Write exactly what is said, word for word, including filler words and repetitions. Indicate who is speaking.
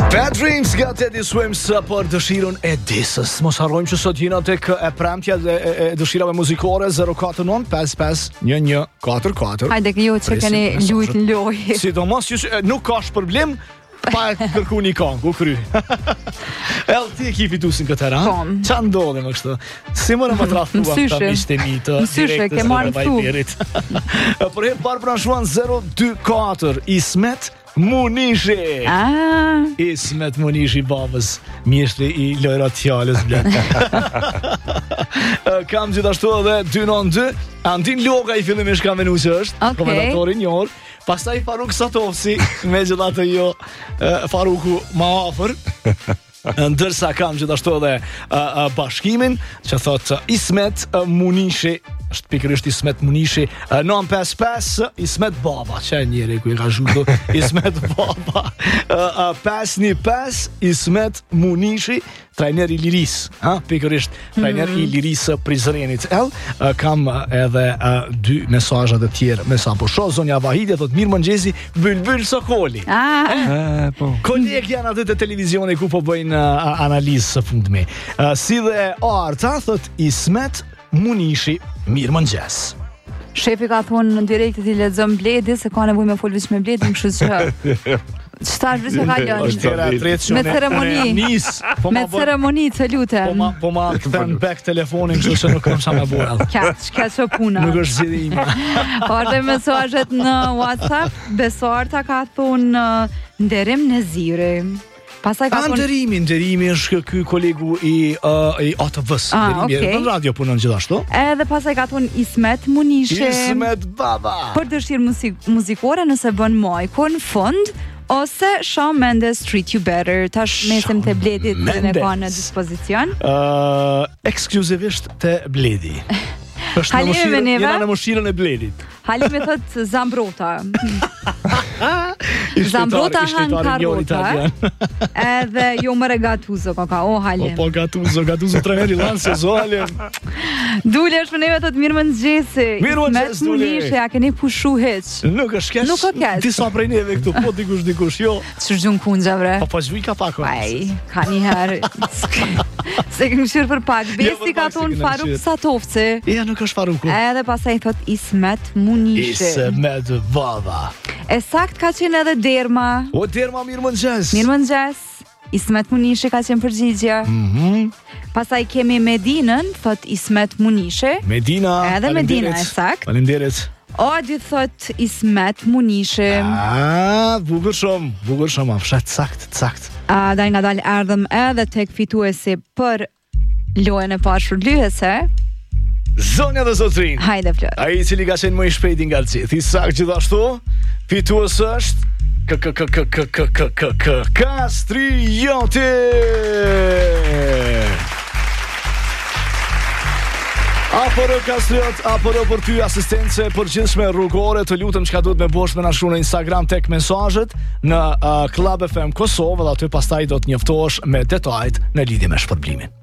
Speaker 1: Bad Dreams nga Teddy Swims për dëshirën e disës. Mos harrojmë që sot jena tek e premtja dhe e, e dëshirave muzikore zero katër nëntë pesë pesë një një katër katër.
Speaker 2: Hajde që ju që keni lujt në lojë.
Speaker 1: Sidomos që nuk ka shpërblim pa kërku një kong, u kry. El, ti e ki fitusin këtë herë, ha? Qa ndodhe më kështë? Si më në më traftua këta mishte mi të direktës në Vajberit. Për herë parë pranshuan zero dy katër Ismet Munishi.
Speaker 2: Ah.
Speaker 1: Ismet Munishi babës, mjeshtri i lojrat fjales blet. Kam gjithashtu edhe dy nëntë dy. Antin Loka i fillimisht kam venu që është,
Speaker 2: okay.
Speaker 1: Komentatori njohur. Pastaj Faruk Satovsi, me gjithatë jo Faruku ma afër. Ndërsa kam gjithashtu edhe uh, uh, bashkimin që thot uh, Ismet uh, Munishi, është pikërisht Ismet Munishi, uh, nëntë pesë pesë Ismet Baba, që e njeri ku i ka zhudu Ismet Baba, uh, uh, pesë një pesë Ismet Munishi, trajner i Liris, ha, pikërisht trajner mm -hmm. i Liris Prizrenit. El, uh, kam uh, edhe uh, dy mesazhet e tjerë me sa po shoh. Zonja Vahidja thot mirë mëngjesi Bylbyl Sokoli.
Speaker 2: Ah.
Speaker 1: Eh, po. Kolegë janë aty te televizioni ku po bëjnë uh, analizë së fundmi. Uh, si dhe Arta thot Ismet Munishi, mirë mëngjes.
Speaker 2: Shefi ka thonë në direktit i lexon Bledi se ka nevojë me fol veç me Bledin, kështu që çfarë vësh e kalon? Me ceremoni.
Speaker 1: Nis, po
Speaker 2: me ceremoni të lutem.
Speaker 1: Po ma po ma kthen back telefonin, kështu që nuk kam sa më bëj.
Speaker 2: Kaç, kaç o puna.
Speaker 1: Nuk është zgjidhje ime.
Speaker 2: Orde mesazhet në WhatsApp, Besorta ka thonë nderim në ziri. Pastaj ka thonë
Speaker 1: nderimi, nderimi është ky kolegu i uh, i A T V-s,
Speaker 2: ah,
Speaker 1: nderimi
Speaker 2: okay.
Speaker 1: Në radio punon gjithashtu.
Speaker 2: Edhe pastaj ka thonë Ismet Munishi.
Speaker 1: Ismet Baba.
Speaker 2: Për dëshirë muzik muzikore nëse bën Majko në fund ose Shawn Mendes Treat You Better. Tash mesim te Bledi dhe ne ka në dispozicion.
Speaker 1: Uh, ekskluzivisht te Bledi. Është në mëshirën, jena në mëshirën e Bledit.
Speaker 2: Halime thot Zambrota. Zambrota han karota. Edhe jo më Gattuso ka ka, o Halim.
Speaker 1: Po, po Gattuso, Gattuso trajneri Lancia, o Halim.
Speaker 2: Dule është me neve thot mirë mëngjesi.
Speaker 1: Mirë mëngjes Dule.
Speaker 2: Ja keni pushu hiç.
Speaker 1: Nuk është keq.
Speaker 2: Nuk ka keq.
Speaker 1: Disa prej neve këtu, po dikush dikush, jo.
Speaker 2: Ç'gjun kunxha bre.
Speaker 1: Po po zhvij ka pak.
Speaker 2: Ai, ka një herë. Se kemi shir për pak. Besi ka thon Faruk Satovci.
Speaker 1: Ja, nuk është Faruku.
Speaker 2: Edhe pastaj thot Ismet Munishi.
Speaker 1: Ismet Baba.
Speaker 2: E sakt ka qenë edhe Derma.
Speaker 1: O Derma, mirë mëngjes.
Speaker 2: Mirë mëngjes. Ismet Munishi ka qenë përgjigje.
Speaker 1: Mhm.
Speaker 2: Pastaj kemi Medinën, thot Ismet Munishi.
Speaker 1: Medina.
Speaker 2: Edhe Medina e sakt.
Speaker 1: Faleminderit.
Speaker 2: Odi thot Ismet Munishi.
Speaker 1: Ah, bukur shumë, bukur shumë, fshat sakt, sakt.
Speaker 2: A dal nga dal erdhëm edhe tek fituesi për lojën e pashpërlyese.
Speaker 1: Zonja dhe zotrin.
Speaker 2: Hajde Flor.
Speaker 1: Ai i cili ka qenë më i shpejti nga gjithë. I sakt gjithashtu, fitues është k k k k k k k k k Kastrioti. Aporo Kastriot, aporo për ty asistence për gjithshme rrugore, të lutem çka duhet me bosh me na shkruaj në Instagram tek mesazhet në uh, Club F M Kosovë dhe aty pastaj do të njoftohesh me detajet në lidhje me shpërblimin.